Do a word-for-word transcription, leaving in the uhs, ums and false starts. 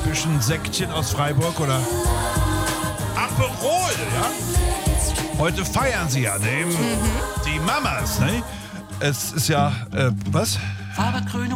Büschen Säckchen aus Freiburg oder Aperol, ja? Heute feiern sie ja, ne? Mhm. Die Mamas, ne? Es ist ja, äh, was? Feuerwerkkrönung